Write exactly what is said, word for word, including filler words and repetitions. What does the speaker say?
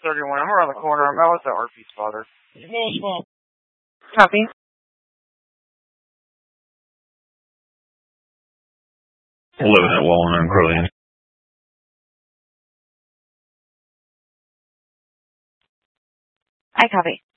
thirty-one. I'm around the corner. I'm out with the R P spotter. No smoke. Copy. Living at Wallen and Crowley. I copy.